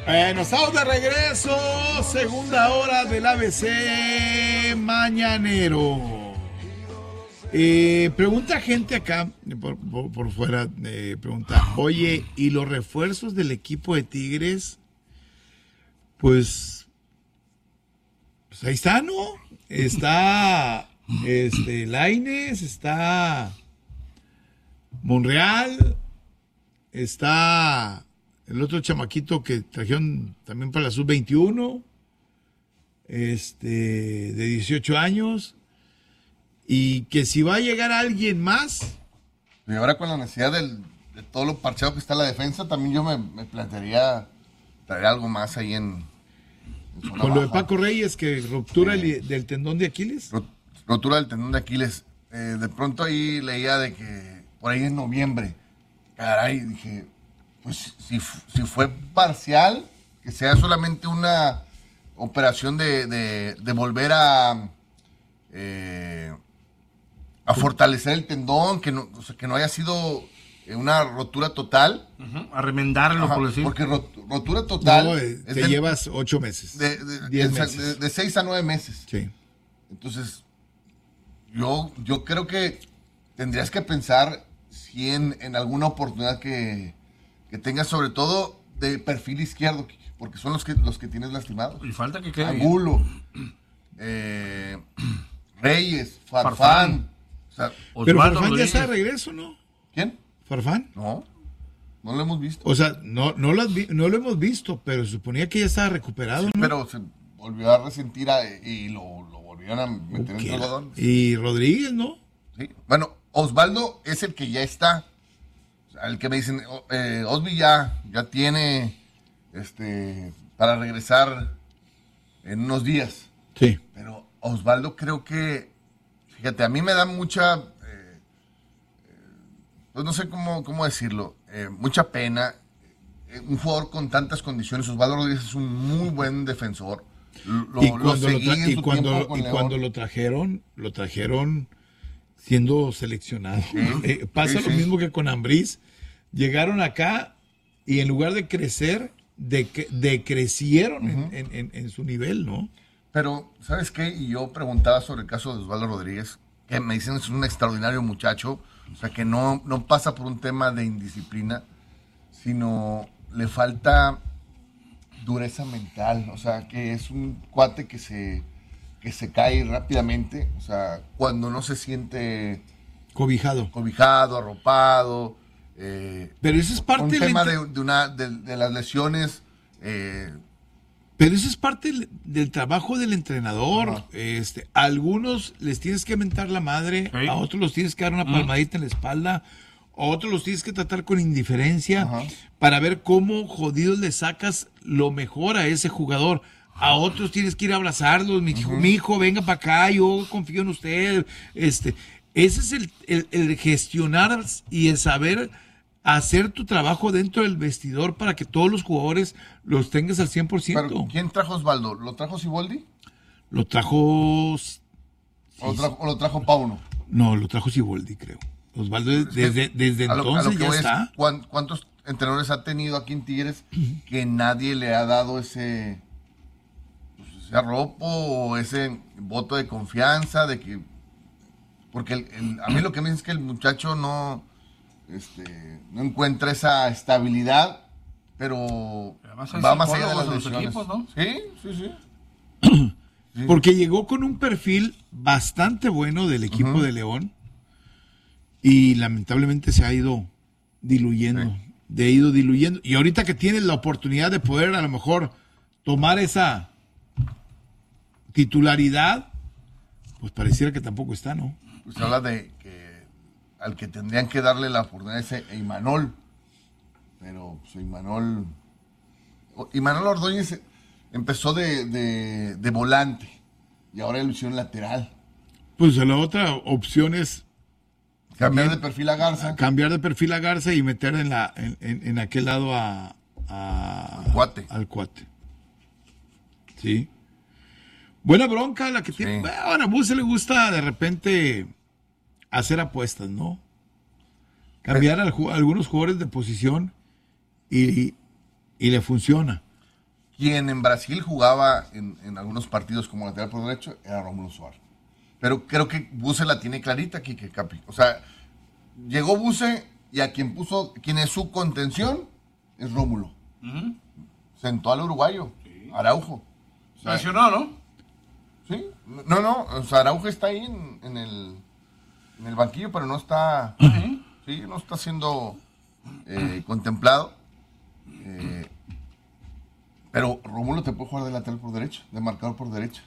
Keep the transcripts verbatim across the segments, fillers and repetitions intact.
Bueno, estamos de regreso, segunda hora del A B C Mañanero. Eh, pregunta gente acá, por, por, por fuera, eh, pregunta, oye, ¿y los refuerzos del equipo de Tigres? Pues, pues ahí está, ¿no? Está este, Lainez, está Monreal, está el otro chamaquito que trajeron también para la sub veintiuno, este, de dieciocho años, y que si va a llegar alguien más. Y ahora con la necesidad del, de todo lo parchado que está la defensa, también yo me, me plantearía traer algo más ahí en, en zona con baja. lo de Paco Reyes, que ruptura el, del tendón de Aquiles. Rotura del tendón de Aquiles. Eh, de pronto ahí leía de que por ahí en noviembre, caray, dije, pues si, si fue parcial, que sea solamente una operación de, de, de volver a eh, a fortalecer el tendón, que no, o sea, que no haya sido una rotura total. Uh-huh. A remendarlo, Ajá, por decir. porque rot, rotura total. No, eh, te del, llevas ocho meses. De, de, diez de, meses. De, de seis a nueve meses. Sí. Entonces, yo, yo creo que tendrías que pensar si en, en alguna oportunidad que, que tengas, sobre todo de perfil izquierdo, porque son los que, los que tienes lastimados. Y falta que quede Angulo, eh, Reyes, Farfán. Farfán. O sea, pero Osvaldo Farfán Rodríguez. ya está de regreso, ¿no? ¿Quién? ¿Farfán? No, no lo hemos visto. O sea, no, no, lo, has vi- no lo hemos visto, pero se suponía que ya estaba recuperado, ¿no? Pero se volvió a resentir a- y lo, lo volvieron a meter Ok. en algodón. Y Rodríguez, ¿no? Sí. Bueno, Osvaldo es el que ya está. O sea, el que me dicen, oh, eh, Osby ya, ya tiene este para regresar en unos días. Sí. Pero Osvaldo creo que, fíjate, a mí me da mucha, eh, eh, pues no sé cómo, cómo decirlo, eh, mucha pena. Eh, un jugador con tantas condiciones, Osvaldo Rodríguez es un muy buen defensor. Lo, y lo cuando, lo, seguí tra- en y su cuando, tiempo con y León. cuando lo trajeron, lo trajeron siendo seleccionado. Eh, pasa sí, lo sí. mismo que con Ambriz. Llegaron acá y en lugar de crecer, de, decrecieron en, en, en, en su nivel, ¿no? Pero, ¿sabes qué? Y yo preguntaba sobre el caso de Osvaldo Rodríguez, que me dicen es un extraordinario muchacho, o sea, que no, no pasa por un tema de indisciplina, sino le falta dureza mental, o sea, que es un cuate que se, que se cae rápidamente, o sea, cuando no se siente Cobijado. cobijado, arropado. Eh, Pero eso es parte un del tema entre- de, de, una, de, de las lesiones. Eh, Pero eso es parte del, del trabajo del entrenador. Ajá. Este, a algunos les tienes que mentar la madre, Sí. a otros los tienes que dar una palmadita en la espalda, a otros los tienes que tratar con indiferencia Ajá. para ver cómo jodidos le sacas lo mejor a ese jugador. A otros tienes que ir a abrazarlos, mi hijo, mi hijo, venga para acá, yo confío en usted. Este, ese es el, el, el gestionar y el saber hacer tu trabajo dentro del vestidor para que todos los jugadores los tengas al cien por ciento. pero, ¿quién trajo Osvaldo? ¿Lo trajo Siboldi? Lo trajo. ¿O, lo trajo, o lo trajo Pauno? No, lo trajo Siboldi, creo. Osvaldo, desde, desde A lo- a lo entonces que ya voy es, está. ¿cuán- ¿Cuántos entrenadores ha tenido aquí en Tigres que nadie le ha dado ese, pues, ese arropo o ese voto de confianza? De que, porque el- el- a mí lo que me dicen es que el muchacho no, este, no encuentra esa estabilidad, pero Además hay va más allá de psicólogos las en los lesiones. equipos, ¿no? Sí, sí, sí. Sí. Porque llegó con un perfil bastante bueno del equipo Ujú. de León y lamentablemente se ha ido diluyendo. Sí. De ha ido diluyendo. Y ahorita que tienes la oportunidad de poder a lo mejor tomar esa titularidad, pues pareciera que tampoco está, ¿no? Pues habla de que al que tendrían que darle la oportunidad es a Imanol. Pero pues Imanol. Imanol Ordóñez empezó de, de, de volante y ahora lo hicieron lateral. Pues la otra opción es Cambiar de perfil a Garza. cambiar de perfil a Garza y meter en la en, en- en aquel lado a, a- Al cuate. al cuate. Sí. Buena bronca la que tiene. Sí. Bueno, a Buse le gusta de repente hacer apuestas, ¿no? Cambiar al ju- a algunos jugadores de posición y, y le funciona. quien en Brasil jugaba en, en algunos partidos como lateral por derecho era Rómulo Suárez. Pero creo que Buse la tiene clarita aquí, que Capi. O sea, llegó Buse y a quien puso, quien es su contención, es Rómulo. Uh-huh. Sentó al uruguayo, sí. Araujo. O sea, mencionó, ¿no? Sí. No, no, o sea, Araujo está ahí en, en, el, en el banquillo, pero no está, uh-huh. sí, no está siendo eh, contemplado. Eh, pero Rómulo te puede jugar de lateral por derecha, de marcador por derecha.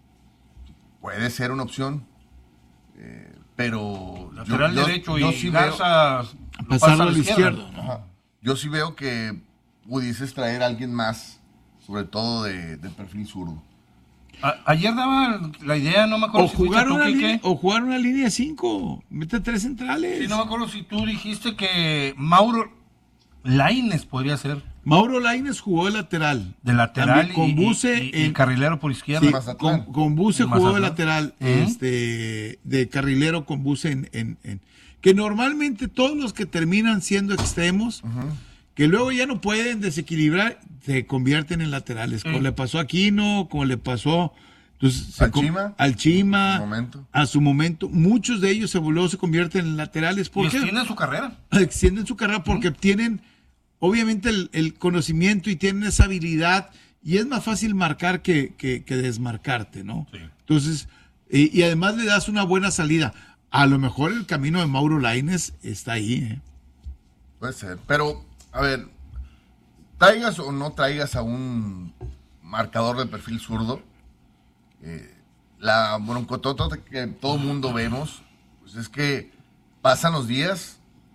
Puede ser una opción, eh, pero lateral yo, derecho yo, yo y sí Garza veo, pasarlo a la izquierda. izquierda. Yo sí veo que pudieses traer a alguien más, sobre todo de, de perfil zurdo. A, ayer daba la idea, no me acuerdo o si jugar tú, una Quique, línea, o jugar una línea de cinco, mete tres centrales. Sí, no me acuerdo si tú dijiste que Mauro Lainez podría ser. Mauro Lainez jugó de lateral. De lateral con y, Buse y, y, y carrilero por izquierda. Sí, con, con Buse jugó Mazatlán. de lateral, ¿eh? este, de carrilero con Buse en, en, en... Que normalmente todos los que terminan siendo extremos, uh-huh. que luego ya no pueden desequilibrar, se convierten en laterales. Uh-huh. Como le pasó a Aquino, como le pasó... Entonces, al, com- Chima, al Chima, a su momento. a su momento. Muchos de ellos se, luego se convierten en laterales. ¿Por y qué? extienden su carrera. Extienden su carrera porque uh-huh. tienen... Obviamente el, el conocimiento y tienen esa habilidad y es más fácil marcar que, que, que desmarcarte, ¿no? Sí. Entonces, y, y además le das una buena salida. A lo mejor el camino de Mauro Lainez está ahí, ¿eh? Puede ser, pero, a ver, traigas o no traigas a un marcador de perfil zurdo, eh, la broncotota que todo el mundo vemos, pues es que pasan los días...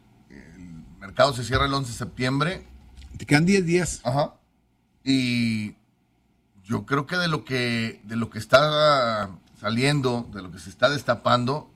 El mercado se cierra el once de septiembre. Te quedan diez días. Ajá. Y yo creo que de lo que de lo que está saliendo, de lo que se está destapando,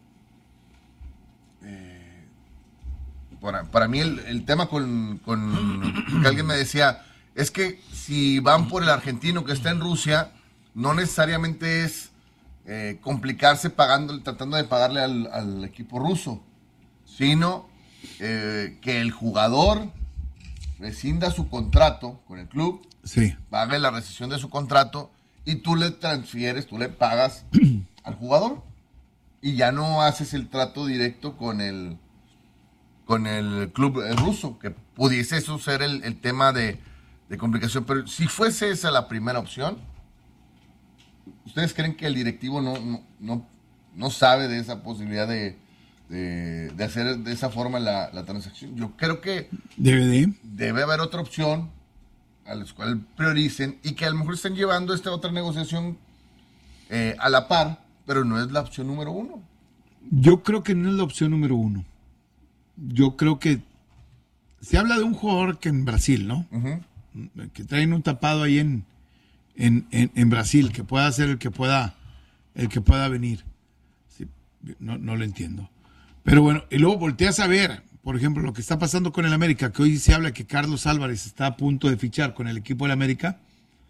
eh, para, para mí el, el tema con, con que alguien me decía, es que si van por el argentino que está en Rusia, no necesariamente es eh, complicarse pagando, tratando de pagarle al, al equipo ruso, sino... Eh, que el jugador rescinda su contrato con el club, sí. pague la rescisión de su contrato y tú le transfieres, tú le pagas al jugador y ya no haces el trato directo con el con el club ruso, que pudiese eso ser el, el tema de, de complicación. Pero si fuese esa la primera opción, ¿ustedes creen que el directivo no, no, no, no sabe de esa posibilidad de De, de hacer de esa forma la, la transacción? Yo creo que debe, de. debe haber otra opción a la cual prioricen y que a lo mejor estén llevando esta otra negociación eh, a la par, pero no es la opción número uno. Yo creo que no es la opción número uno. Yo creo que se habla de un jugador que en Brasil, ¿no? Uh-huh. Que traen un tapado ahí en, en, en, en Brasil, que pueda ser el que pueda el que pueda venir. Sí, no, no lo entiendo. Pero bueno, y luego volteas a ver, por ejemplo, lo que está pasando con el América, que hoy se habla que Carlos Álvarez está a punto de fichar con el equipo del América.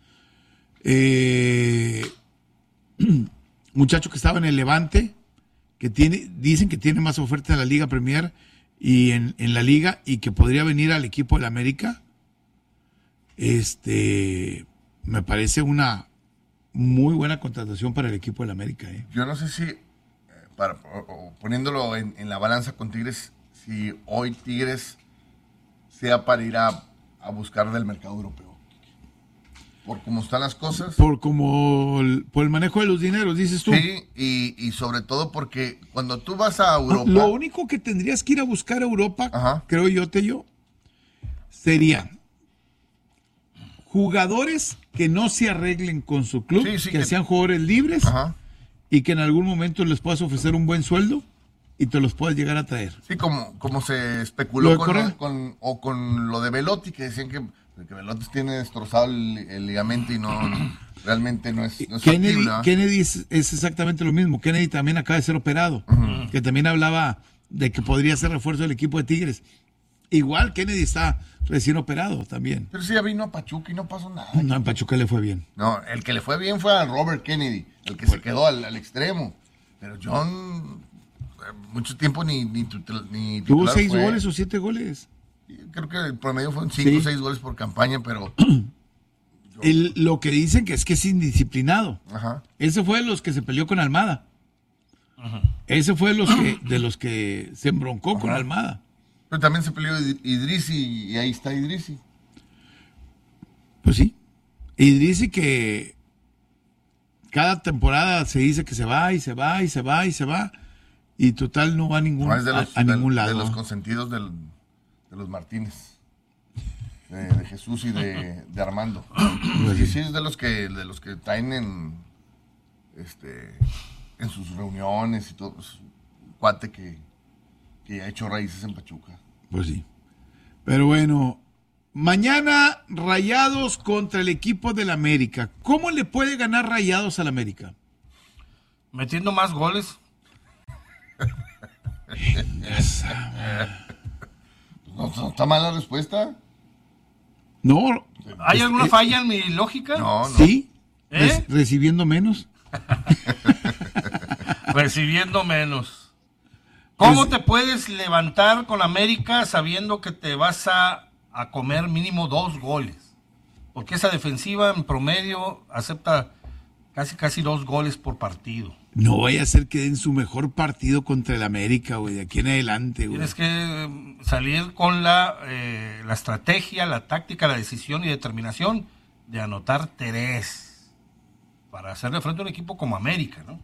Eh, muchacho que estaba en el Levante, que tiene, dicen que tiene más ofertas en la Liga Premier y en, en la Liga, y que podría venir al equipo del América. Este, me parece una muy buena contratación para el equipo del América. ¿eh? Yo no sé si... Para, o, o poniéndolo en, en la balanza con Tigres, si hoy Tigres sea para ir a, a buscar del mercado europeo. Por cómo están las cosas. Por como el, por el manejo de los dineros, dices tú. Sí, y, y sobre todo porque cuando tú vas a Europa... Lo único que tendrías que ir a buscar a Europa, Ajá. creo yo, Tello, serían jugadores que no se arreglen con su club, sí, sí, que, que sean jugadores libres. Ajá. Y que en algún momento les puedas ofrecer un buen sueldo y te los puedas llegar a traer. Sí, como, como se especuló con, con, o con lo de Velotti, que decían que, que Velotti tiene destrozado el, el ligamento y no, no realmente no es, no es Kennedy, factible, ¿no? Kennedy es, es exactamente lo mismo. Kennedy también acaba de ser operado, uh-huh. que también hablaba de que podría ser refuerzo del equipo de Tigres. Igual Kennedy está recién operado también. Pero sí, ya vino a Pachuca y no pasó nada. No, en Pachuca le fue bien. No, el que le fue bien fue a Robert Kennedy, el que se quedó al, al extremo. Pero John, mucho tiempo ni, ni, ni tuvo seis fue. goles o siete goles. Creo que el promedio fueron cinco o sí. seis goles por campaña, pero el, lo que dicen que es que es indisciplinado. Ajá. Ese fue de los que se peleó con Almada. Ajá. Ese fue de los que, de los que se embroncó Ajá. con Almada. Pero también se peleó Idrissi y ahí está Idrissi. Pues sí. Idrissi que cada temporada se dice que se va y se va y se va y se va. Y total no va a ningún, no, de los, a, a ningún de, lado. De los consentidos del, de los Martínez. De, de Jesús y de, de Armando. Sí, sí, es de los que, de los que traen en, este, en sus reuniones y todo. Pues, un cuate que, que ha hecho raíces en Pachuca. Pues sí. Pero bueno, mañana Rayados contra el equipo del América. ¿Cómo le puede ganar Rayados al América? Metiendo más goles. ¿No, no está mala respuesta? No. ¿Hay alguna eh, falla en mi lógica? No, no. Sí. ¿Eh? Re- recibiendo menos. Recibiendo menos. ¿Cómo pues, te puedes levantar con América sabiendo que te vas a, a comer mínimo dos goles? Porque esa defensiva en promedio acepta casi casi dos goles por partido. No vaya a ser que den su mejor partido contra el América, güey, de aquí en adelante, güey. Tienes que salir con la, eh, la estrategia, la táctica, la decisión y determinación de anotar tres para hacerle frente a un equipo como América, ¿no?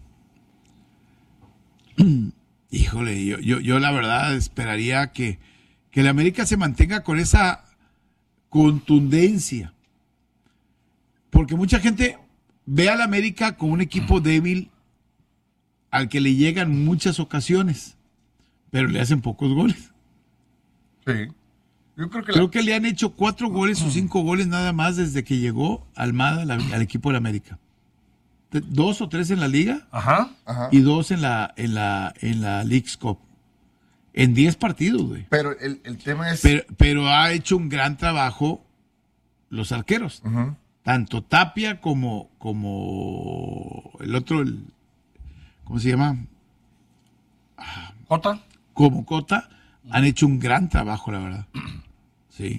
Híjole, yo, yo, yo la verdad esperaría que, que el América se mantenga con esa contundencia. Porque mucha gente ve al América como un equipo débil al que le llegan muchas ocasiones, pero le hacen pocos goles. Sí. Yo creo que, creo la... que le han hecho cuatro goles o cinco goles nada más desde que llegó Almada al, al equipo del América. Dos o tres en la liga. Ajá. Ajá. Y dos en la en la en la Leagues Cup. En diez partidos, güey. Pero el, el tema es... Pero, pero ha hecho un gran trabajo los arqueros. Uh-huh. Tanto Tapia como, como el otro, el, ¿cómo se llama? Cota. Como Cota, han hecho un gran trabajo, la verdad. Sí.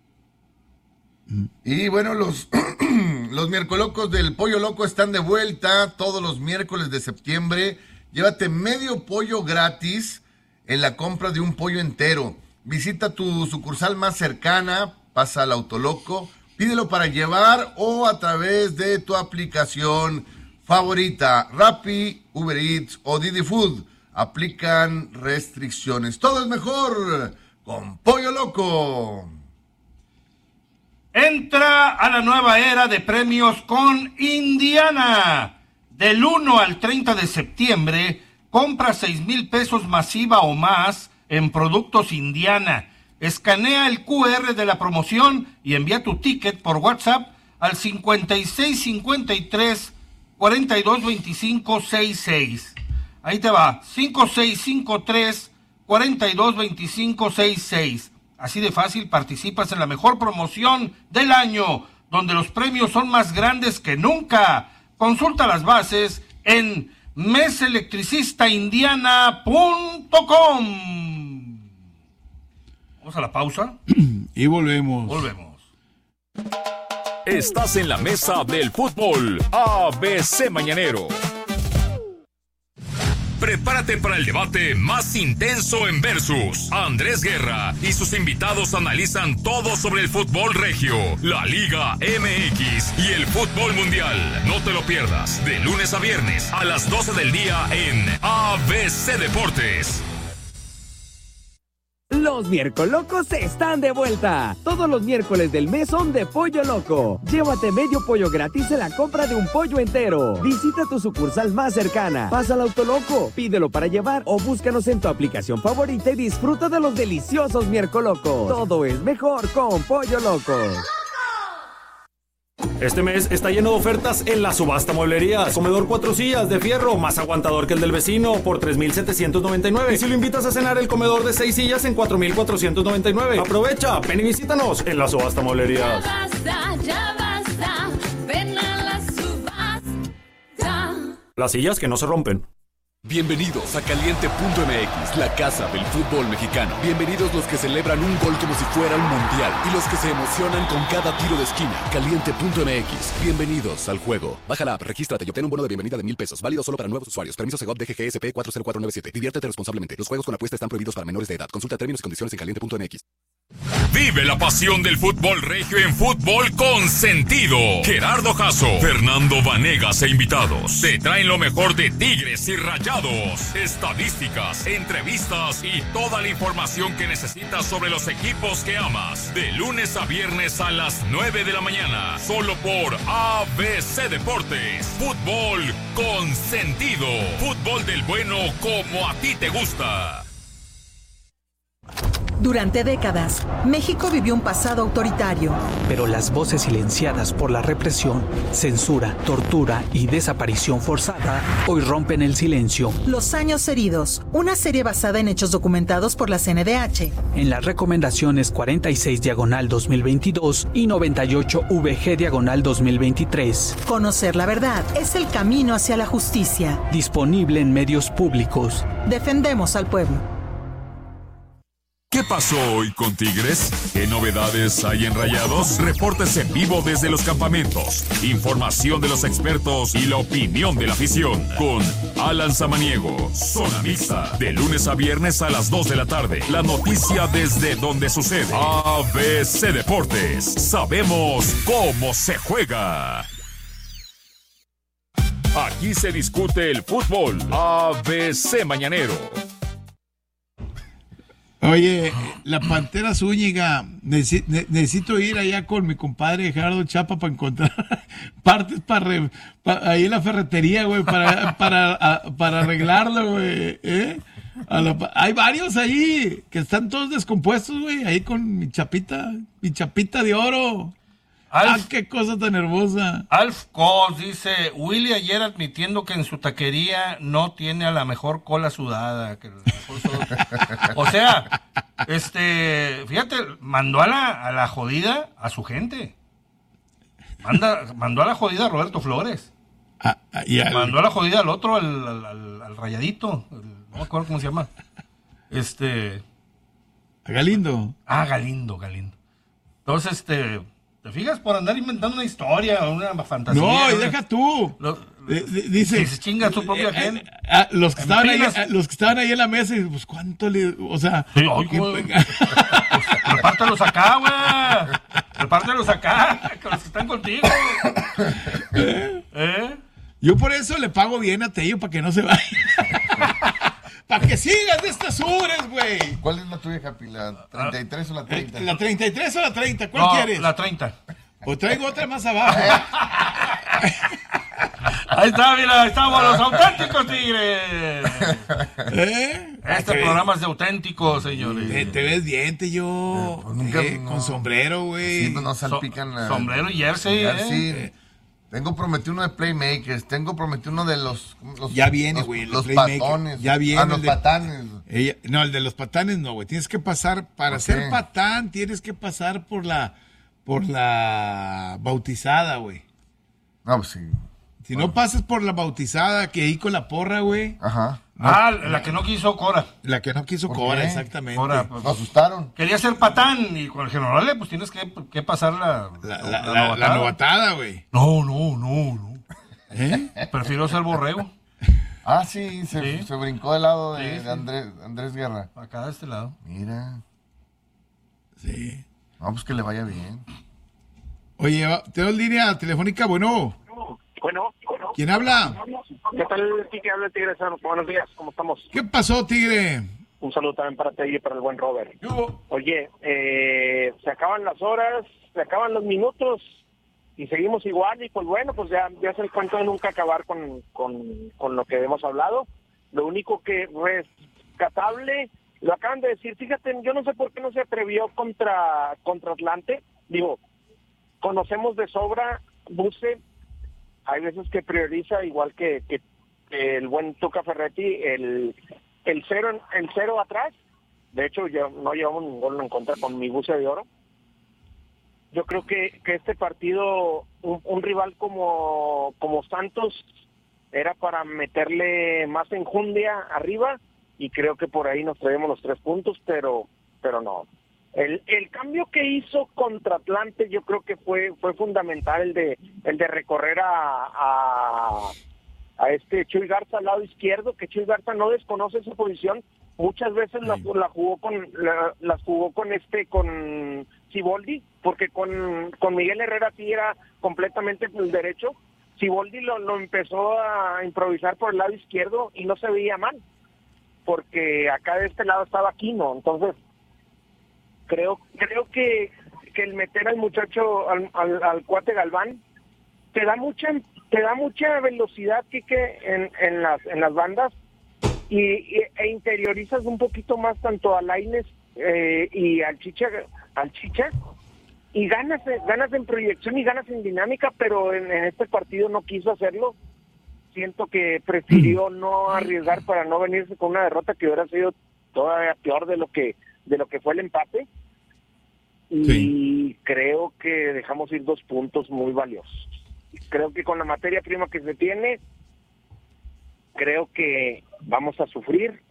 Y bueno, los, los miércolocos del Pollo Loco están de vuelta todos los miércoles de septiembre. Llévate medio pollo gratis en la compra de un pollo entero. Visita tu sucursal más cercana, pasa al Autoloco, pídelo para llevar o a través de tu aplicación favorita, Rappi, Uber Eats o Didi Food. Aplican restricciones. Todo es mejor con Pollo Loco. Entra a la nueva era de premios con Indiana. Del uno al treinta de septiembre, compra seis mil pesos masiva o más en productos Indiana. Escanea el cu erre de la promoción y envía tu ticket por WhatsApp al cincuenta y seis cincuenta y tres cuarenta y dos veinticinco sesenta y seis. Ahí te va, cincuenta y seis cincuenta y tres cuarenta y dos veinticinco sesenta y seis. Así de fácil participas en la mejor promoción del año, donde los premios son más grandes que nunca. Consulta las bases en mes electricista indiana punto com. Vamos a la pausa. Y volvemos. Volvemos. Estás en la mesa del fútbol A B C Mañanero. Prepárate para el debate más intenso en Versus. Andrés Guerra y sus invitados analizan todo sobre el fútbol regio, la Liga M X y el fútbol mundial. No te lo pierdas, de lunes a viernes a las doce del día en A B C Deportes. Los miércolocos están de vuelta. Todos los miércoles del mes son de Pollo Loco. Llévate medio pollo gratis en la compra de un pollo entero. Visita tu sucursal más cercana. Pasa al Autoloco, pídelo para llevar o búscanos en tu aplicación favorita y disfruta de los deliciosos miércolocos. Todo es mejor con Pollo Loco. Este mes está lleno de ofertas en la subasta Mueblerías. Comedor cuatro sillas de fierro, más aguantador que el del vecino, por tres mil setecientos noventa y nueve. Y si lo invitas a cenar, el comedor de seis sillas en cuatro mil cuatrocientos noventa y nueve. Aprovecha, ven y visítanos en la subasta Mueblerías. Ya basta, ya basta, ven a la subasta. Las sillas que no se rompen. Bienvenidos a Caliente punto M X, la casa del fútbol mexicano. Bienvenidos los que celebran un gol como si fuera un mundial y los que se emocionan con cada tiro de esquina. Caliente punto M X, bienvenidos al juego. Baja la app, regístrate y obtén un bono de bienvenida de mil pesos, válido solo para nuevos usuarios. Permiso Segov D G G S P cuatro cero cuatro nueve siete. Diviértete responsablemente. Los juegos con apuesta están prohibidos para menores de edad. Consulta términos y condiciones en caliente punto M X. Vive la pasión del fútbol regio en Fútbol con Sentido. Gerardo Jasso, Fernando Vanegas e invitados te traen lo mejor de Tigres y Rayados, estadísticas, entrevistas y toda la información que necesitas sobre los equipos que amas. De lunes a viernes a las nueve de la mañana, solo por A B C Deportes. Fútbol con Sentido. Fútbol del bueno como a ti te gusta. Durante décadas, México vivió un pasado autoritario. Pero las voces silenciadas por la represión, censura, tortura y desaparición forzada hoy rompen el silencio. Los años heridos, una serie basada en hechos documentados por la C N D H. En las recomendaciones cuarenta y seis diagonal dos mil veintidós y noventa y ocho V G diagonal dos mil veintitrés. Conocer la verdad es el camino hacia la justicia. Disponible en medios públicos. Defendemos al pueblo. ¿Qué pasó hoy con Tigres? ¿Qué novedades hay en Rayados? Reportes en vivo desde los campamentos, información de los expertos y la opinión de la afición. Con Alan Samaniego, Zona Mixta, de lunes a viernes a las dos de la tarde. La noticia desde donde sucede. A B C Deportes, sabemos cómo se juega. Aquí se discute el fútbol. A B C Mañanero. Oye, la Pantera Zúñiga, necesito, necesito ir allá con mi compadre Gerardo Chapa para encontrar partes para, re, para ahí en la ferretería, güey, para, para, a, para arreglarlo, güey, ¿eh? A la, hay varios ahí que están todos descompuestos, güey, ahí con mi chapita, mi chapita de oro. Alf, ¡Ah, qué cosa tan hermosa! Alf Cos dice, Willy ayer admitiendo que en su taquería no tiene a la mejor cola sudada. Que o sea, este, fíjate, mandó a la, a la jodida a su gente. Manda, mandó a la jodida a Roberto Flores. Ah, ah, y al... Mandó a la jodida al otro, al, al, al, al rayadito. El, no me acuerdo cómo se llama. Este... A Galindo. Ah, Galindo, Galindo. Entonces, este... ¿Te fijas? Por andar inventando una historia, una fantasía. No, y deja tú. Lo, D- d- dice, que se chinga su propia eh, gente. eh, ah, los, que estaban ahí, Empinas. ah, los que estaban ahí en la mesa, y pues cuánto le. O sea. Sí, oye, que- güey. Pues, repártelos acá, güey. Repártelos acá, con los que están contigo. ¿Eh? Yo por eso le pago bien a Tello para que no se vaya. Para que sigas de estas horas, güey. ¿Cuál es la tuya, Capi? ¿La treinta y tres o la treinta? ¿La treinta y tres o la treinta? ¿Cuál No, quieres? la treinta. O traigo otra más abajo. Ahí está, mira, estamos los auténticos tigres. ¿Eh? Este Ok. programa es de auténticos, señores. Te, te ves bien, Tello. Eh, pues nunca, Eh, no. Con sombrero, güey. Sí, pues no So- salpican la... sombrero y jersey, jersey. ¿eh? Tengo prometido uno de Playmakers, tengo prometido uno de los... los Ya viene, los- güey, el Los Playmaker. patones. Ya viene Ah, el los de- patanes. Ella- no, el de los patanes no, güey. Tienes que pasar, para ¿Por ser qué? patán, tienes que pasar por la, por la bautizada, güey. No, pues sí. Si no pasas por la bautizada, que ahí con la porra, güey. Ajá. Ah, la que no quiso Cora. La que no quiso ¿Por Cora, qué? exactamente. Cora, pues, Lo asustaron. quería ser patán y con el general, pues tienes que, que pasar la, La, la- la, la la- novatada. la novatada, güey. No, no, no, no. ¿Eh? Prefiero ser borrego. Ah, sí, se, Sí. se brincó del lado de, Sí, de sí. Andrés, Andrés Guerra. Acá de este lado. Mira. Sí. No, pues que le vaya bien. Oye, va- tengo línea telefónica, bueno. Bueno, bueno. ¿Quién habla? ¿Qué tal, Tigre? Habla el Tigre. Buenos días, ¿cómo estamos? ¿Qué pasó, tigre? Un saludo también para ti y para el buen Robert. Yo, Oye, eh, se acaban las horas, se acaban los minutos y seguimos igual y pues bueno, pues ya, ya es el cuento de nunca acabar con, con, con lo que hemos hablado. Lo único que rescatable, lo acaban de decir, fíjate, yo no sé por qué no se atrevió contra, contra Atlante. Digo, conocemos de sobra Buse, hay veces que prioriza igual que, que, que el buen Tuca Ferretti el el cero el cero atrás. De hecho ya no llevamos ningún gol en contra con mi Buse de oro. Yo creo que, que este partido un, un rival como como Santos era para meterle más enjundia arriba, y creo que por ahí nos traemos los tres puntos, pero pero no. El, el cambio que hizo contra Atlante yo creo que fue fue fundamental, el de el de recorrer a, a, a este Chuy Garza al lado izquierdo, que Chuy Garza no desconoce su posición, muchas veces la, la jugó con la, las jugó con este con Siboldi, porque con, con Miguel Herrera sí era completamente el derecho. Siboldi lo, lo empezó a improvisar por el lado izquierdo y no se veía mal, porque acá de este lado estaba Aquino. Entonces creo creo que, que el meter al muchacho, al, al, al cuate Galván, te da mucha te da mucha velocidad, Quique, en, en las en las bandas, y, y e interiorizas un poquito más tanto a Lainez eh, y al Chicha al Chicha y ganas ganas en proyección y ganas en dinámica, pero en, en este partido no quiso hacerlo. Siento que prefirió no arriesgar para no venirse con una derrota que hubiera sido todavía peor de lo que de lo que fue el empate, y sí, creo que dejamos ir dos puntos muy valiosos. Creo que con la materia prima que se tiene, creo que vamos a sufrir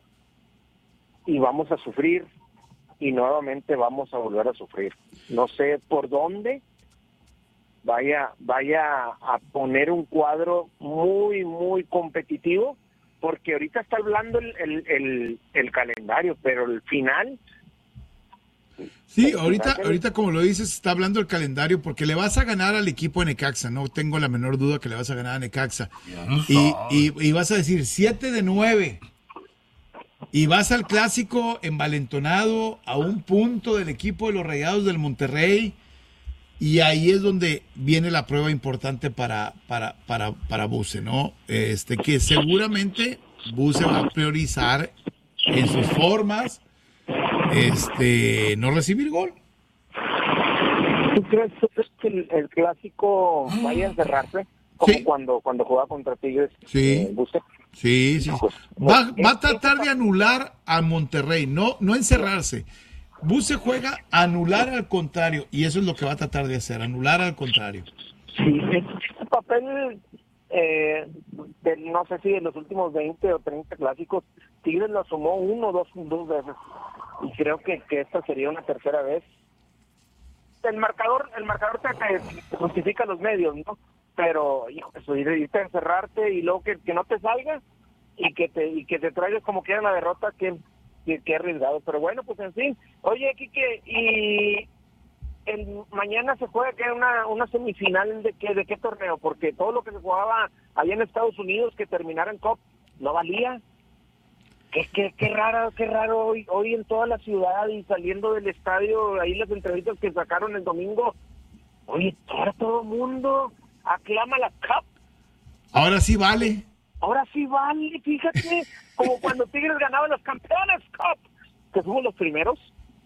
y vamos a sufrir y nuevamente vamos a volver a sufrir. No sé por dónde vaya vaya a poner un cuadro muy muy competitivo, porque ahorita está hablando el el, el, el calendario, pero el final. Sí, ahorita, ahorita como lo dices, está hablando el calendario, porque le vas a ganar al equipo de Necaxa, no tengo la menor duda que le vas a ganar a Necaxa. Y, y, y vas a decir siete de nueve. Y vas al clásico envalentonado a un punto del equipo de los Rayados del Monterrey. Y ahí es donde viene la prueba importante para, para, para, para Buse, ¿no? Este, que seguramente Buse va a priorizar en sus formas este no recibir gol. ¿Tú crees, tú crees que el, el clásico vaya a encerrarse como sí, cuando cuando jugaba contra Tigres? Sí, eh, Buse? sí, sí. Pues, va, va a tratar de anular a Monterrey, no, no encerrarse. Buse juega a anular al contrario, y eso es lo que va a tratar de hacer, anular al contrario. Sí, este papel, eh, de, no sé si en los últimos veinte o treinta clásicos, Tigres lo sumó uno o dos, dos veces, y creo que, que esta sería una tercera vez. El marcador el marcador te, te justifica los medios, ¿no? Pero, hijo, eso, irte a encerrarte y luego que, que no te salga y que te y que te traigas como quiera la derrota, que... que, que arriesgado, pero bueno, pues en fin. Oye, Quique, y el, mañana se juega que una una semifinal de qué de qué torneo, porque todo lo que se jugaba allá en Estados Unidos que terminara en Cup no valía. Qué qué qué raro, qué raro hoy hoy en toda la ciudad y saliendo del estadio, ahí las entrevistas que sacaron el domingo. Oye, ahora todo el mundo aclama la Cup. Ahora sí vale. Ahora sí vale, fíjate, como cuando Tigres ganaba los Campeones Cup, que fuimos los primeros.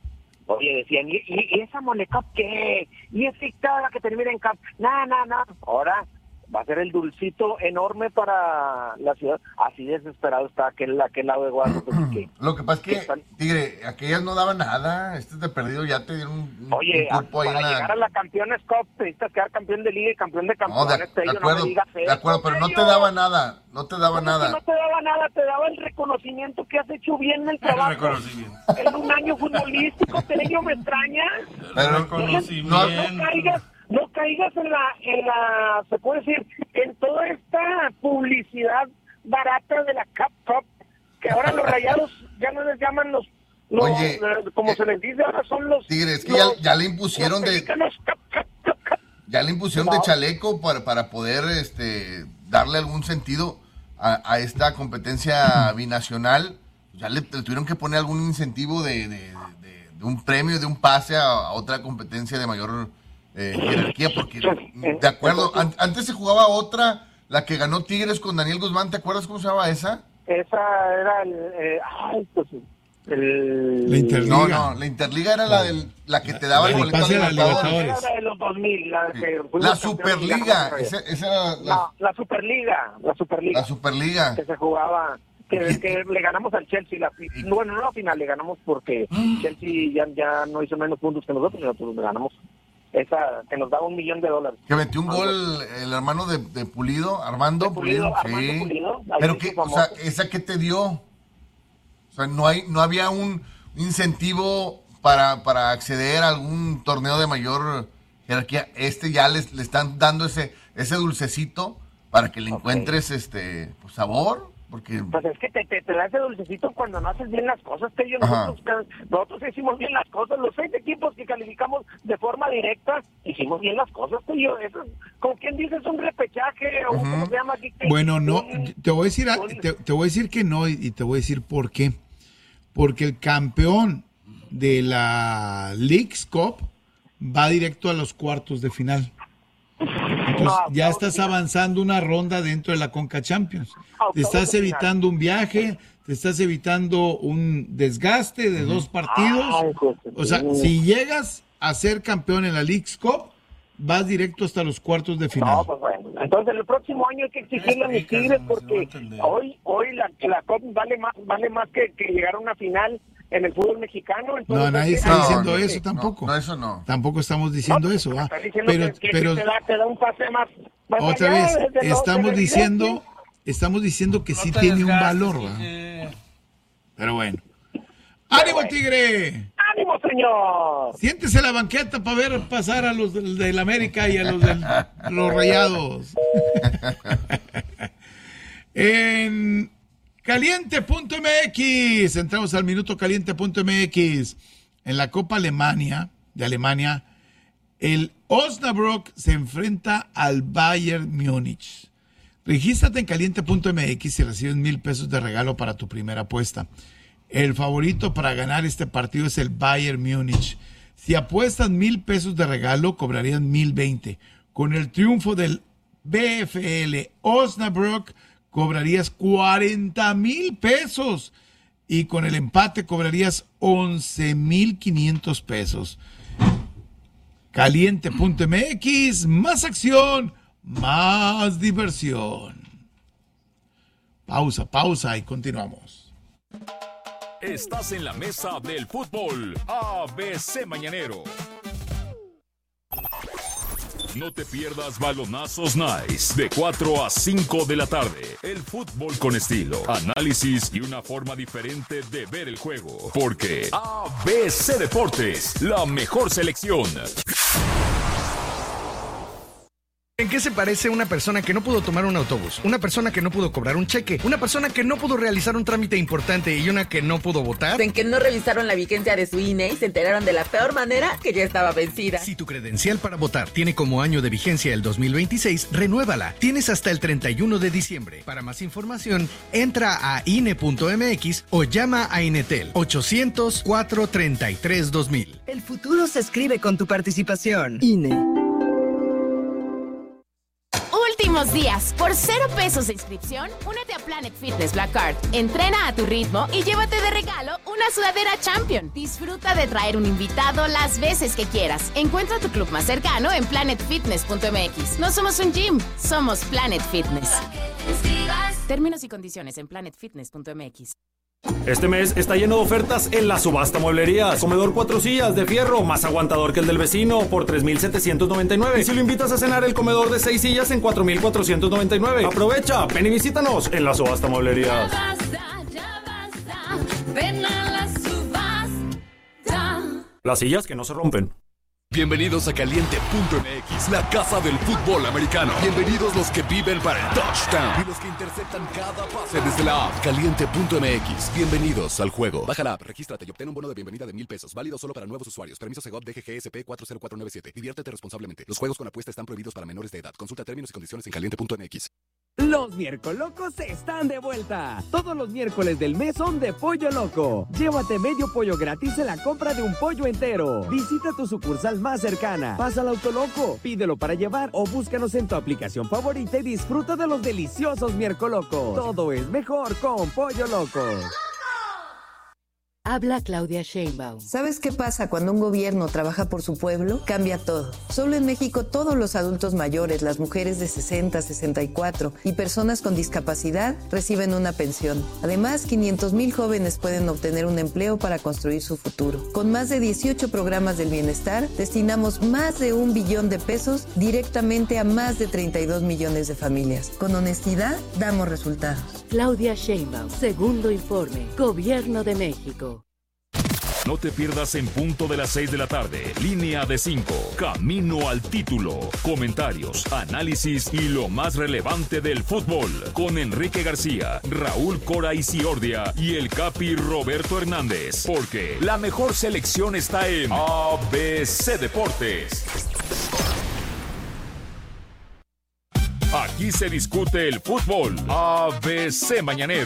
Oye, decían, ¿y, y, y esa Mole Cup qué? ¿Y esa la que termina en Cup? No, no, no. Ahora va a ser el dulcito enorme para la ciudad. Así desesperado está aquel, aquel lado de Guadalupe. Que, Lo que pasa es que, están... Tigre, aquellas no daban nada. Este de perdido ya te dieron un, Oye, un cuerpo a, ahí para en llegar la... a la Campeones Cup necesitas quedar campeón de liga y campeón de campeones. No, de, de, no acuerdo, me digas de acuerdo, pero no te daba nada. No te daba nada. No te daba nada, te daba el reconocimiento que has hecho bien el trabajo. El reconocimiento. En un año futbolístico, Tello, me extraña. Pero reconocimiento. No, no caigas, no caigas en la, en la, se puede decir, en toda esta publicidad barata de la Cup Cup, que ahora los Rayados ya no les llaman los, los Oye, eh, como eh, se les dice, ahora son los... Tigre, es que los, ya, ya le impusieron de... Cup, cup, cup, cup. Ya le impusieron no. de chaleco para, para poder este darle algún sentido a, a esta competencia binacional. Ya le, le tuvieron que poner algún incentivo de, de, de, de un premio, de un pase a, a otra competencia de mayor eh, jerarquía, porque de acuerdo, an, antes se jugaba otra, la que ganó Tigres con Daniel Guzmán, ¿te acuerdas cómo se llamaba esa? Esa era el... Eh, ay, pues... El... La Interliga. No, no, la Interliga era la del, la que te daba la, el boleto de la Libertadores. Era de los dos mil, la, sí. que la Superliga, esa, esa era la, la, la Superliga, la Superliga. La Superliga. Que se jugaba, que, que le ganamos al Chelsea, la, bueno, no la final, le ganamos porque Chelsea ya, ya no hizo menos puntos que nosotros, nosotros le ganamos. esa que nos daba un millón de dólares. Que metió un gol el hermano de, de Pulido, Armando De Pulido, Pulido, Armando sí. Pulido, ahí Pero se que, hizo o sea, famoso. ¿esa qué te dio? O sea, no hay, no había un incentivo para, para acceder a algún torneo de mayor jerarquía. Este ya les, le están dando ese, ese dulcecito para que le Ok. encuentres este pues, sabor. Porque Pues es que te, te, te da ese dulcecito cuando no haces bien las cosas, Tello. Ajá. Nosotros, nosotros hicimos bien las cosas. Los seis equipos que calificamos de forma directa, hicimos bien las cosas, Tello. Eso es, como quien dice, es un repechaje, o Ujú. como se llama aquí. Bueno, no, Un- te voy a decir, a- un- te, te voy a decir que no y, y te voy a decir por qué. Porque el campeón de la Leagues Cup va directo a los cuartos de final. Entonces No, ya octavos de estás final. avanzando una ronda dentro de la Conca Champions. Octavos Te estás de final. evitando un viaje, te estás evitando un desgaste de dos partidos. Ay, hijo de O sea, tu- si llegas a ser campeón en la Leagues Cup, vas directo hasta los cuartos de final. No, pues bueno. Entonces el próximo año hay que exigirle a mis Tigres porque hoy hoy la, la Copa vale más vale más que, que llegar a una final en el fútbol mexicano. Entonces, No, nadie hay que- está No, diciendo no, eso no, tampoco. no, eso no. Tampoco estamos diciendo No, eso, ¿va? está diciendo Pero, que, que pero te, da, te da un pase más, más otra allá vez, de- de lo- estamos de la diciendo, evidencia. estamos diciendo que sí te tiene un desgastes, valor, ¿va? Quique. Pero bueno. ¡Ánimo, bueno. Tigre! ¡Ánimo, señor! Siéntese en la banqueta para ver pasar a los del, del América y a los de los Rayados. En caliente punto m x, entramos al minuto caliente punto m x. En la Copa Alemania, de Alemania, el Osnabrück se enfrenta al Bayern Múnich. Regístrate en caliente punto m x y recibes mil pesos de regalo para tu primera apuesta. El favorito para ganar este partido es el Bayern Múnich. Si apuestas mil pesos de regalo, cobrarían mil veinte. Con el triunfo del B F L Osnabrück, cobrarías cuarenta mil pesos. Y con el empate cobrarías once mil quinientos pesos. caliente punto m x, más acción, más diversión. Pausa, pausa y continuamos. Estás en la mesa del fútbol A B C Mañanero. No te pierdas Balonazos Nice de cuatro a cinco de la tarde. El fútbol con estilo, análisis y una forma diferente de ver el juego. Porque A B C Deportes, la mejor selección. ¿En qué se parece una persona que no pudo tomar un autobús? Una persona que no pudo cobrar un cheque, una persona que no pudo realizar un trámite importante y una que no pudo votar. En que no revisaron la vigencia de su I N E y se enteraron de la peor manera que ya estaba vencida. Si tu credencial para votar tiene como año de vigencia el dos mil veintiséis, renuévala. Tienes hasta el treinta y uno de diciembre. Para más información, entra a I N E punto m x o llama a Inetel ochocientos, cuatrocientos treinta y tres, dos mil. El futuro se escribe con tu participación. I N E. Últimos días, por cero pesos de inscripción, únete a Planet Fitness Black Card. Entrena a tu ritmo y llévate de regalo una sudadera Champion. Disfruta de traer un invitado las veces que quieras. Encuentra tu club más cercano en planet fitness punto m x. No somos un gym, somos Planet Fitness. Términos y condiciones en planet fitness punto m x. Este mes está lleno de ofertas en la subasta mueblerías. Comedor cuatro sillas de fierro, más aguantador que el del vecino, por tres mil setecientos noventa y nueve. Y si lo invitas a cenar, el comedor de seis sillas en cuatro mil cuatrocientos noventa y nueve. Aprovecha, ven y visítanos en la subasta mueblerías. Ya basta, ya basta, ven a la subasta. Las sillas que no se rompen. Bienvenidos a caliente punto m x, la casa del fútbol americano. Bienvenidos los que viven para el touchdown y los que interceptan cada pase desde la app. caliente punto m x, bienvenidos al juego. Baja la app, regístrate y obtén un bono de bienvenida de mil pesos, válido solo para nuevos usuarios. Permiso Segov D G G S P cuatro cero cuatro nueve siete. Diviértete responsablemente. Los juegos con apuesta están prohibidos para menores de edad. Consulta términos y condiciones en caliente punto m x. Los miércolocos están de vuelta. Todos los miércoles del mes son de Pollo Loco. Llévate medio pollo gratis en la compra de un pollo entero. Visita tu sucursal más cercana. Pasa al Autoloco, pídelo para llevar o búscanos en tu aplicación favorita y disfruta de los deliciosos miércolocos. Todo es mejor con Pollo Loco. Habla Claudia Sheinbaum. ¿Sabes qué pasa cuando un gobierno trabaja por su pueblo? Cambia todo. Solo en México todos los adultos mayores, las mujeres de sesenta, sesenta y cuatro y personas con discapacidad reciben una pensión. Además, quinientos mil jóvenes pueden obtener un empleo para construir su futuro. Con más de dieciocho programas del bienestar, destinamos más de un billón de pesos directamente a más de treinta y dos millones de familias. Con honestidad, damos resultados. Claudia Sheinbaum, segundo informe, Gobierno de México. No te pierdas en punto de las seis de la tarde, Línea de cinco, Camino al Título. Comentarios, análisis y lo más relevante del fútbol. Con Enrique García, Raúl Cora Isiordia y el Capi Roberto Hernández. Porque la mejor selección está en A B C Deportes. Aquí se discute el fútbol. A B C Mañanero.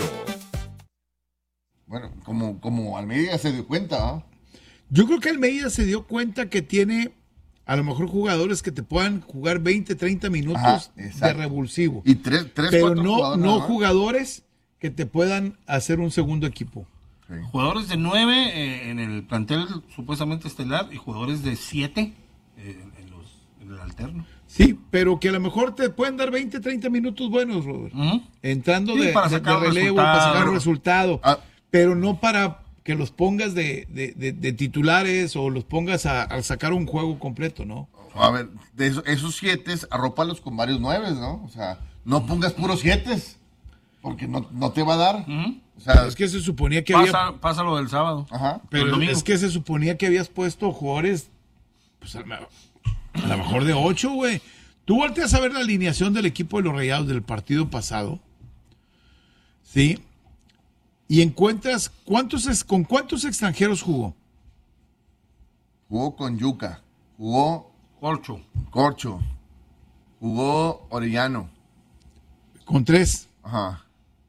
Bueno, como, como Almeida se dio cuenta, ¿eh? Yo creo que Almeida se dio cuenta que tiene a lo mejor jugadores que te puedan jugar veinte, treinta minutos Ajá, de revulsivo. Y tres, tres pero cuatro no, jugadores, no ¿no? jugadores que te puedan hacer un segundo equipo. Sí. Jugadores de nueve eh, en el plantel supuestamente estelar y jugadores de siete eh, en, los, en el alterno. Sí, pero que a lo mejor te pueden dar veinte, treinta minutos buenos, Robert. ¿Mm? Entrando Sí, de, para de, sacar de relevo, resultado. para sacar un resultado. Ah. Pero no para que los pongas de, de, de, de titulares o los pongas a, a sacar un juego completo, ¿no? A ver, de eso, esos siete, arrópalos con varios nueves, ¿no? O sea, no pongas puros siete, porque no, no te va a dar. ¿Mm? O sea, es que se suponía que pasa, había... Pasa lo del sábado. Ajá. Pero es que se suponía que habías puesto jugadores, pues a lo mejor de ocho, güey. Tú volteas a ver la alineación del equipo de los Rayados del partido pasado, ¿sí? Y encuentras, ¿cuántos es, ¿con cuántos extranjeros jugó? Jugó con Yuca, jugó... Corcho. Corcho, jugó Orellano. Con tres. Ajá.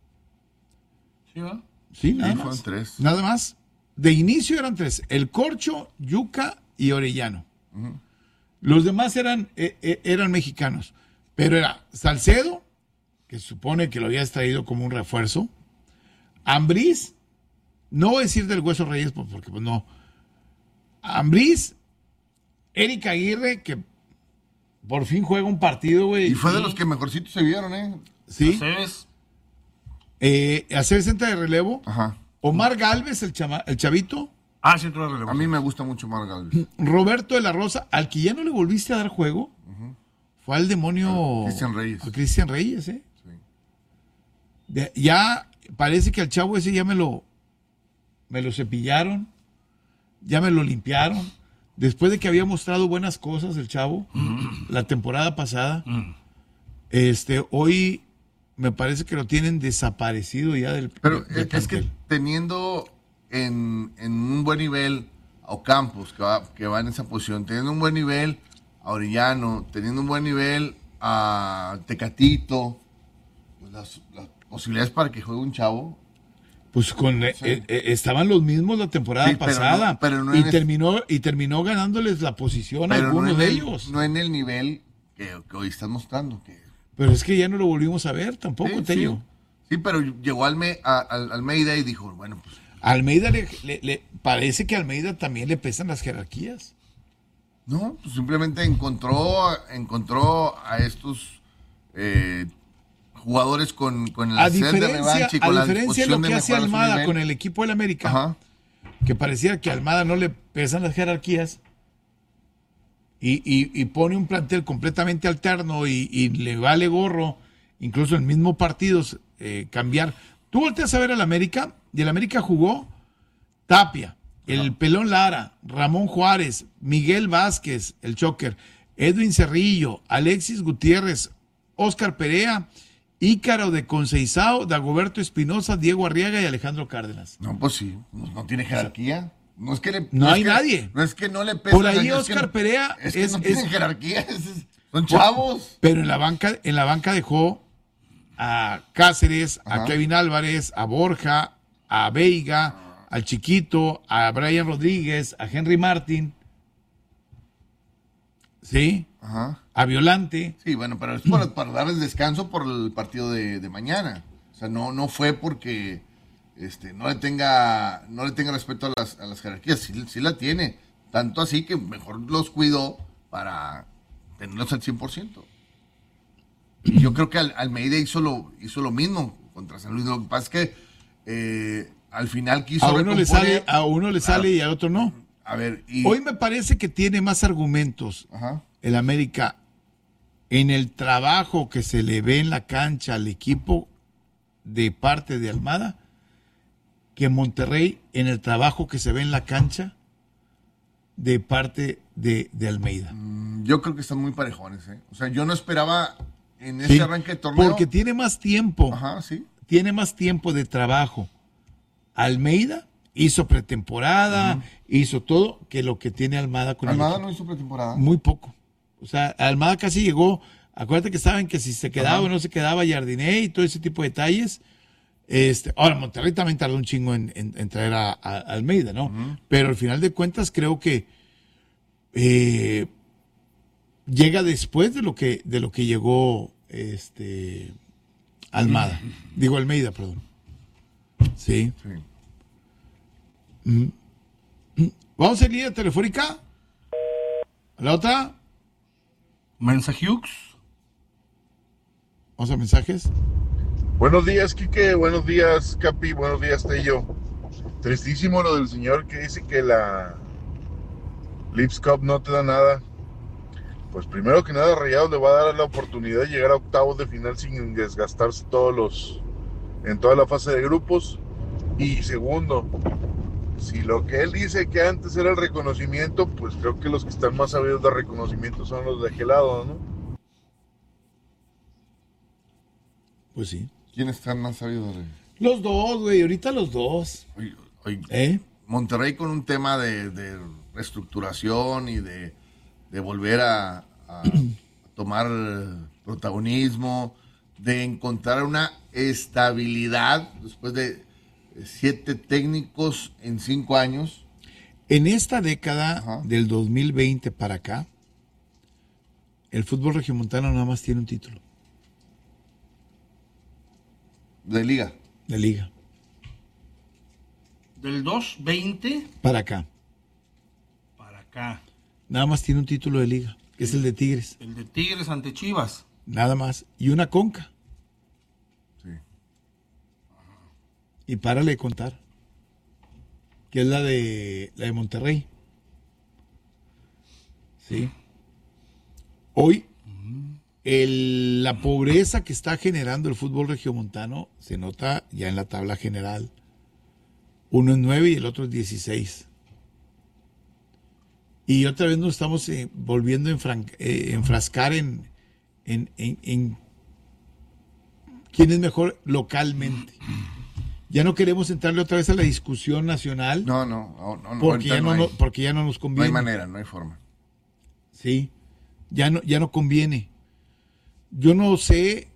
¿Sí, va? Sí, nada Sí, más. fueron tres. Nada más. De inicio eran tres. El Corcho, Yuca y Orellano. Uh-huh. Los demás eran, eh, eh, eran mexicanos. Pero era Salcedo, que se supone que lo habías traído como un refuerzo. Ambriz, no voy a decir del Hueso Reyes porque pues no. Ambriz, Eric Aguirre, que por fin juega un partido, güey. Y fue de los que mejorcitos se vieron, ¿eh? Sí. Aceves. Eh, Aceves entra de relevo. Ajá. Omar Galvez, el, chama, el chavito. Ah, sí, entró de relevo. A mí me gusta mucho Omar Galvez. Roberto de la Rosa, al que ya no le volviste a dar juego, uh-huh. fue al demonio. Cristian Reyes. A Cristian Reyes, ¿eh? Sí. De, ya parece que al chavo ese ya me lo, me lo cepillaron, ya me lo limpiaron. Después de que había mostrado buenas cosas el chavo mm. la temporada pasada, mm. este, hoy me parece que lo tienen desaparecido ya del. Pero del es, es que teniendo en, en un buen nivel a Ocampos, que va, que va en esa posición, teniendo un buen nivel a Orellano, teniendo un buen nivel a Tecatito, pues las, las posibilidades para que juegue un chavo. Pues con sí. eh, eh, estaban los mismos la temporada sí, pero pasada no, pero no y el, terminó y terminó ganándoles la posición a algunos no de el, ellos. No en el nivel que, que hoy están mostrando. Que... Pero es que ya no lo volvimos a ver tampoco, sí, Tello. Sí. sí, pero llegó Alme, a, a, Almeida y dijo, bueno, pues... Almeida le, le, le parece que a Almeida también le pesan las jerarquías. No, pues simplemente encontró, encontró a estos... Eh, jugadores con, con el a sed de revancha y con a diferencia de lo que hace Almada con el equipo del América, Ajá. que parecía que a Almada no le pesan las jerarquías y, y, y pone un plantel completamente alterno y, y le vale gorro, incluso en el mismo partido eh, cambiar. Tú volteas a ver al América y el América jugó Tapia, el Ajá. Pelón Lara, Ramón Juárez, Miguel Vázquez, el Choker, Edwin Cerrillo, Alexis Gutiérrez, Óscar Perea, Ícaro de Conceizao, Dagoberto Espinosa, Diego Arriaga y Alejandro Cárdenas. No, pues sí, no, no tiene jerarquía. No es que le, no, no hay que, nadie. No es que no le pesa. Por ahí Óscar es Perea es que es, no tiene es, jerarquía, es, son chavos. Pero en la banca, en la banca dejó a Cáceres, Ajá. a Kevin Álvarez, a Borja, a Veiga, al Chiquito, a Brian Rodríguez, a Henry Martin. ¿Sí? Ajá. A Violante. Sí, bueno, pero es para, para darles descanso por el partido de, de mañana. O sea, no, no fue porque este, no le tenga, no le tenga respeto a las, a las jerarquías. Sí, sí la tiene. Tanto así que mejor los cuidó para tenerlos al cien por ciento. Y yo creo que Al, Almeida hizo lo, hizo lo mismo contra San Luis. Lo que pasa es que eh, al final quiso a uno le sale, a uno le claro. sale y al otro no. A ver, y... Hoy me parece que tiene más argumentos Ajá. el América en el trabajo que se le ve en la cancha al equipo de parte de Almada que Monterrey en el trabajo que se ve en la cancha de parte de, de Almeida. Mm, yo creo que están muy parejones, ¿eh? O sea, yo no esperaba en ese Sí, arranque de torneo. porque tiene más tiempo. Ajá, sí. Tiene más tiempo de trabajo. Almeida hizo pretemporada, uh-huh. hizo todo que lo que tiene Almada con Almada el no hizo pretemporada. Muy poco. O sea, Almada casi llegó. Acuérdate que saben que si se quedaba Ajá. o no se quedaba Jardiné y todo ese tipo de detalles. Este, ahora, Monterrey también tardó un chingo en, en, en traer a, a Almeida, ¿no? Uh-huh. Pero al final de cuentas creo que eh, llega después de lo que, de lo que llegó este Almada. Uh-huh. Digo Almeida, perdón. Sí. Sí. Mm. Mm. Vamos a línea telefónica. La otra. Mensajux. Vamos a mensajes. Buenos días, Quique. Buenos días, Capi. Buenos días, Tello. Tristísimo lo del señor que dice que la Leagues Cup no te da nada. Pues primero que nada, Rayados le va a dar la oportunidad de llegar a octavos de final sin desgastarse todos los en toda la fase de grupos. Y segundo, si lo que él dice que antes era el reconocimiento, pues creo que los que están más sabidos de reconocimiento son los de aquel lado, ¿no? Pues sí. ¿Quiénes están más sabidos? De... Los dos, güey, ahorita los dos. Oye, oye, ¿Eh? Monterrey con un tema de, de reestructuración y de, de volver a, a tomar protagonismo, de encontrar una estabilidad después de siete técnicos en cinco años. En esta década Ajá. del dos mil veinte para acá, el fútbol regiomontano nada más tiene un título. De liga. De liga. Del dos veinte Para acá. para acá. Nada más tiene un título de liga, que es el de Tigres. El de Tigres ante Chivas. Nada más. Y una conca. Sí. Y párale de contar. Que es la de la de Monterrey. Sí. Hoy, el, la pobreza que está generando el fútbol regiomontano se nota ya en la tabla general. Uno es nueve y el otro es dieciséis. Y otra vez nos estamos eh, volviendo a enfran- eh, enfrascar en, en, en, en quién es mejor localmente. Ya no queremos entrarle otra vez a la discusión nacional. No, no, no, no porque, ya no, no no, hay, porque ya no nos no conviene. hay manera, no hay forma. Sí, ya no, ya no conviene. Yo no sé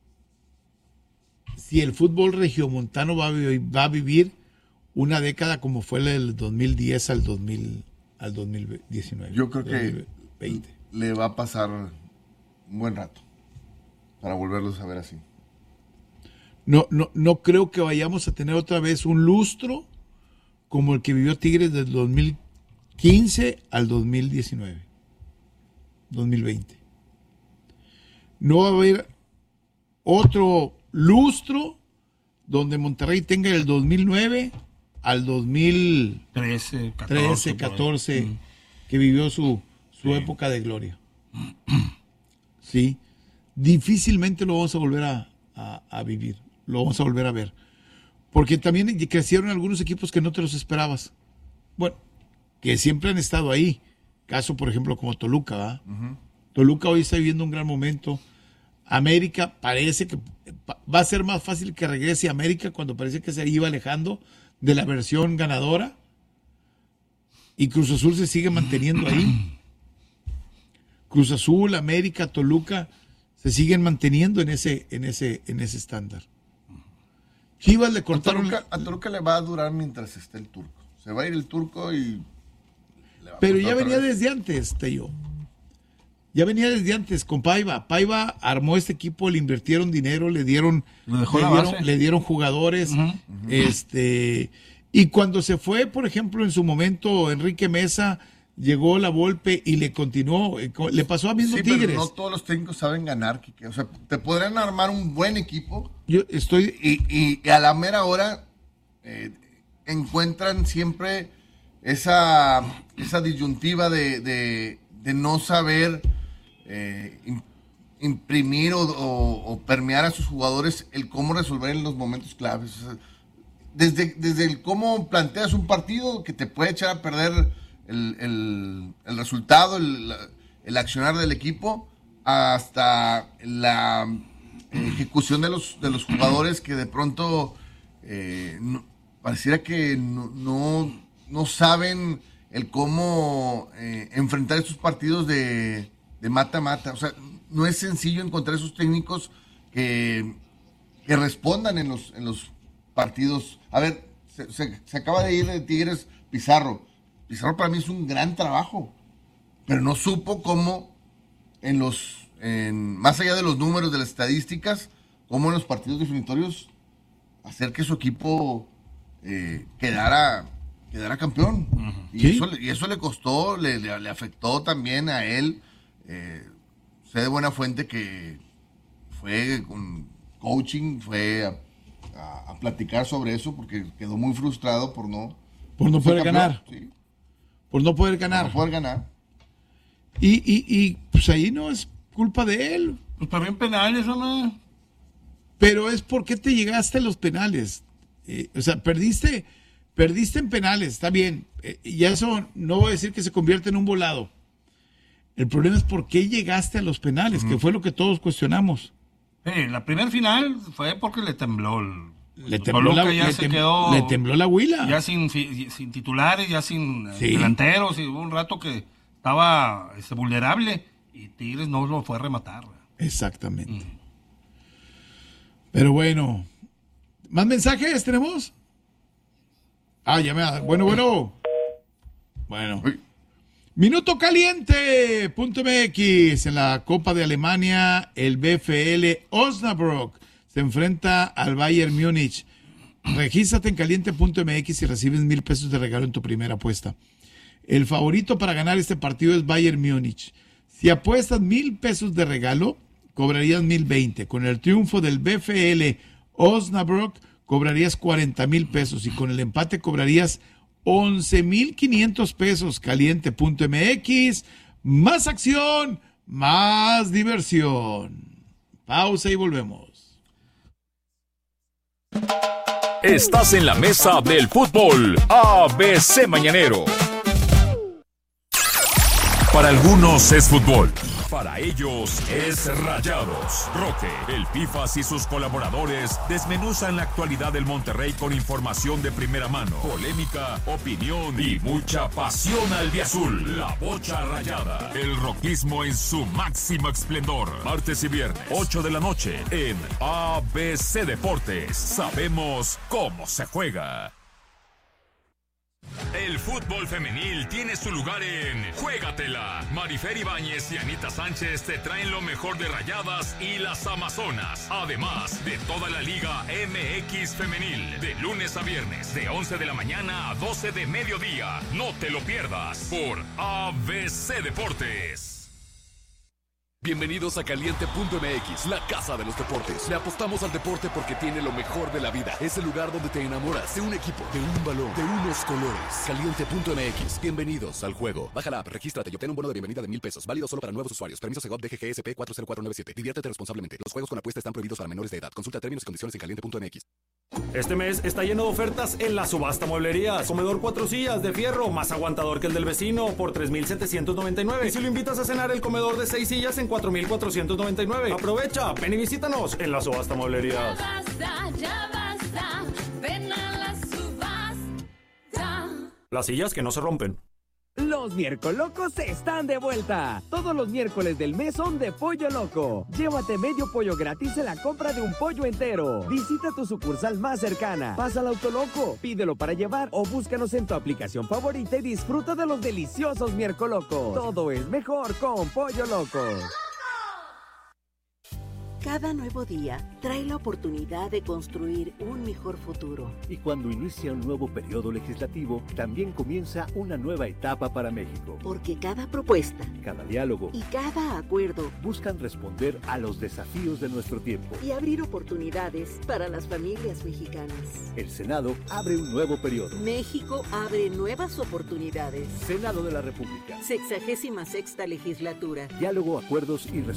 si el fútbol regiomontano va a, vi- va a vivir una década como fue la del dos mil diez al dos mil, al dos mil diecinueve. Yo creo que dos mil veinte. le va a pasar un buen rato para volverlos a ver así. No, no, no creo que vayamos a tener otra vez un lustro como el que vivió Tigres del dos mil quince al dos mil diecinueve, dos mil veinte. No va a haber otro lustro donde Monterrey tenga el dos mil nueve al dos mil trece, catorce, catorce mm. que vivió su, su Sí. época de gloria. Sí, difícilmente lo vamos a volver a, a, a vivir, lo vamos a volver a ver. Porque también crecieron algunos equipos que no te los esperabas. Bueno, que siempre han estado ahí. Caso, por ejemplo, como Toluca, ¿verdad? Uh-huh. Toluca hoy está viviendo un gran momento. América parece que va a ser más fácil que regrese a América cuando parece que se iba alejando de la versión ganadora. Y Cruz Azul se sigue manteniendo ahí. Cruz Azul, América, Toluca se siguen manteniendo en ese, en ese, en ese estándar. Chivas le A cortaron. Toluca, a Toluca le va a durar mientras esté el turco. Se va a ir el turco y... le va a Pero costar ya otra venía vez. desde antes, Tello. Ya venía desde antes con Paiva. Paiva armó este equipo, le invirtieron dinero, le dieron, le, dejó le, la dieron base. le dieron jugadores. Uh-huh. Uh-huh. Este, y cuando se fue, por ejemplo, en su momento, Enrique Mesa, llegó la Volpe y le continuó. Le pasó a mismo sí, Tigres. Pero no todos los técnicos saben ganar, Quique. O sea, te podrán armar un buen equipo. Yo estoy. Y, y a la mera hora eh, encuentran siempre esa, esa disyuntiva de, de, de no saber eh, imprimir o, o, o permear a sus jugadores el cómo resolver en los momentos claves. O sea, desde, desde el cómo planteas un partido que te puede echar a perder el, el, el resultado, el, el accionar del equipo, hasta la ejecución de los, de los jugadores que de pronto eh, no, pareciera que no, no, no saben el cómo eh, enfrentar estos partidos de, de mata-mata. O sea, no es sencillo encontrar esos técnicos que, que respondan en los, en los partidos. A ver, se, se, se acaba de ir de Tigres Pizarro. Pizarro para mí es un gran trabajo, pero no supo cómo en los, en, más allá de los números, de las estadísticas, cómo en los partidos definitorios hacer que su equipo eh, quedara, quedara campeón. Uh-huh. Y, ¿sí? eso, y eso le costó, le, le, le afectó también a él. Eh, sé de buena fuente que fue con coaching, fue a, a, a platicar sobre eso porque quedó muy frustrado por no... Por no poder ganar. Sí. Por no poder ganar. Por no poder ganar. Y, y, y pues ahí no es culpa de él. Pues también penales, ¿no? Pero es porque te llegaste a los penales. Eh, o sea, perdiste, perdiste en penales, está bien. Eh, y eso no voy a decir que se convierta en un volado. El problema es por qué llegaste a los penales, uh-huh. que fue lo que todos cuestionamos. Sí, la primer final fue porque le tembló el... Le tembló, la, ya le, se tem, quedó le tembló la huila. Ya sin, sin titulares, ya sin sí. delanteros. Y hubo un rato que estaba este, vulnerable y Tigres no lo fue a rematar. Exactamente. Mm. Pero bueno. ¿Más mensajes tenemos? Ah, ya me... Bueno, bueno. Bueno. Uy. Minuto caliente. Punto M X. En la Copa de Alemania, el B F L Osnabrück se enfrenta al Bayern Múnich. Regístrate en caliente punto M X y recibes mil pesos de regalo en tu primera apuesta. El favorito para ganar este partido es Bayern Múnich. Si apuestas mil pesos de regalo, cobrarías mil veinte. Con el triunfo del B F L Osnabrück, cobrarías cuarenta mil pesos. Y con el empate cobrarías once mil quinientos pesos. Caliente punto M X. Más acción, más diversión. Pausa y volvemos. Estás en la mesa del fútbol A B C Mañanero. Para algunos es fútbol, para ellos es Rayados. Roque, el Pifas y sus colaboradores desmenuzan la actualidad del Monterrey con información de primera mano, polémica, opinión y mucha pasión albiazul. La Bocha Rayada, el roquismo en su máximo esplendor. Martes y viernes, ocho de la noche, en A B C Deportes. Sabemos cómo se juega. El fútbol femenil tiene su lugar en Juégatela. Marifer Ibáñez y Anita Sánchez te traen lo mejor de Rayadas y las Amazonas. Además de toda la Liga M X femenil. De lunes a viernes, de once de la mañana a doce de mediodía. No te lo pierdas por A B C Deportes. Bienvenidos a Caliente punto M X, la casa de los deportes. Le apostamos al deporte porque tiene lo mejor de la vida. Es el lugar donde te enamoras de un equipo, de un balón, de unos colores. Caliente punto M X, bienvenidos al juego. Baja la app, regístrate y obtén un bono de bienvenida de mil pesos. Válido solo para nuevos usuarios. Permiso Segov D G G S P cuatro cero cuatro nueve siete. Diviértete responsablemente. Los juegos con apuesta están prohibidos para menores de edad. Consulta términos y condiciones en caliente punto M X. Este mes está lleno de ofertas en la subasta mueblerías. Comedor cuatro sillas de fierro, más aguantador que el del vecino, por tres mil setecientos noventa y nueve. Y si lo invitas a cenar, el comedor de seis sillas en cuatro mil cuatrocientos noventa y nueve. Aprovecha, ven y visítanos en la subasta mueblerías. Ya basta, ya basta, ven a la subasta. Las sillas que no se rompen. Los Los Miercolocos están de vuelta. Todos los miércoles del mes son de Pollo Loco. Llévate medio pollo gratis en la compra de un pollo entero. Visita tu sucursal más cercana. Pasa al Autoloco, pídelo para llevar o búscanos en tu aplicación favorita y disfruta de los deliciosos Miercolocos. Todo es mejor con Pollo Loco. Cada nuevo día trae la oportunidad de construir un mejor futuro. Y cuando inicia un nuevo periodo legislativo, también comienza una nueva etapa para México. Porque cada propuesta, cada diálogo y cada acuerdo buscan responder a los desafíos de nuestro tiempo y abrir oportunidades para las familias mexicanas. El Senado abre un nuevo periodo. México abre nuevas oportunidades. Senado de la República. Sexagésima sexta legislatura. Diálogo, acuerdos y resoluciones.